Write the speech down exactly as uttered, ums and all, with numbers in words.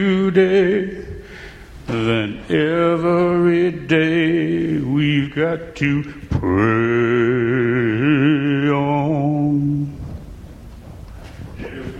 today, then every day we've got to pray.